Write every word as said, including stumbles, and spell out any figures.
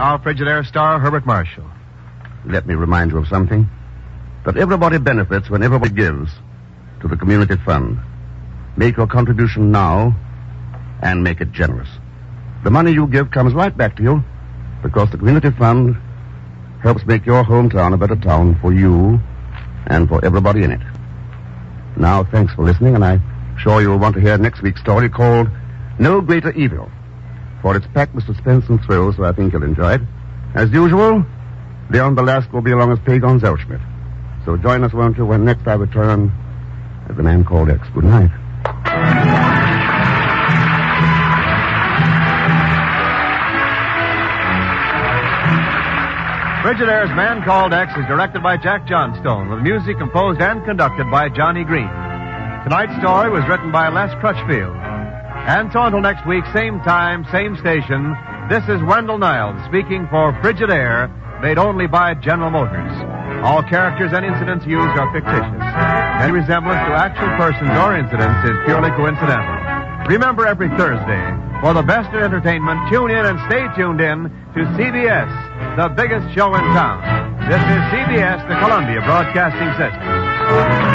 our Frigidaire star, Herbert Marshall. Let me remind you of something. That everybody benefits when everybody gives to the community fund. Make your contribution now and make it generous. The money you give comes right back to you because the community fund helps make your hometown a better town for you and for everybody in it. Now, thanks for listening, and I'm sure you'll want to hear next week's story called No Greater Evil. For it's packed with suspense and thrill, so I think you'll enjoy it. As usual, Leon Belasco will be along as Pagon Zellschmidt. So join us, won't you, when next I return as The Man Called X. Good night. Frigidaire's Man Called X is directed by Jack Johnstone, with music composed and conducted by Johnny Green. Tonight's story was written by Les Crutchfield. And so until next week, same time, same station, this is Wendell Niles speaking for Frigidaire, made only by General Motors. All characters and incidents used are fictitious. Any resemblance to actual persons or incidents is purely coincidental. Remember, every Thursday, for the best in entertainment, tune in and stay tuned in to C B S, the biggest show in town. This is C B S, the Columbia Broadcasting System.